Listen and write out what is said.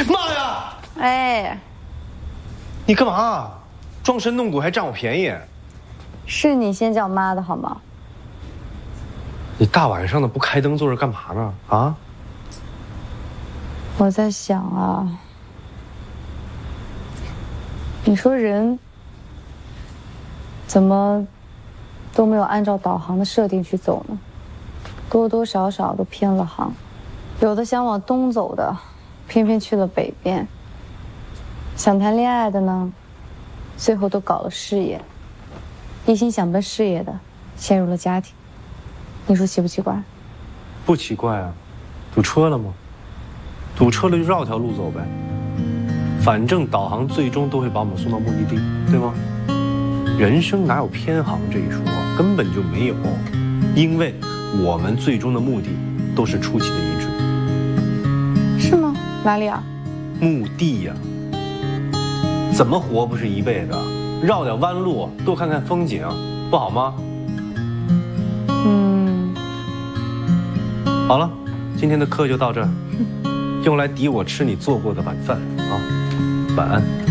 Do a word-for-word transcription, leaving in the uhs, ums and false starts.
妈呀！ 哎， 你干嘛？装神弄鬼还占我便宜？ 是你先叫妈的好吗？ 你大晚上的不开灯坐着干嘛呢？啊？ 我在想啊，你说人怎么都没有按照导航的设定去走呢？多多少少都偏了航，有的想往东走的，偏偏去了北边；想谈恋爱的呢，最后都搞了事业；一心想奔事业的，陷入了家庭。你说奇不奇怪？ 不奇怪啊，堵车了吗？堵车了就绕条路走呗，反正导航最终都会把我们送到目的地，对吗？人生哪有偏航这一说啊？根本就没有，因为我们最终的目的都是出奇的一致。 是吗？哪里啊？ 目的呀，怎么活不是一辈子？绕点弯路，多看看风景，不好吗？ 嗯。 好了，今天的课就到这儿，用来抵我吃你做过的晚饭啊，晚安。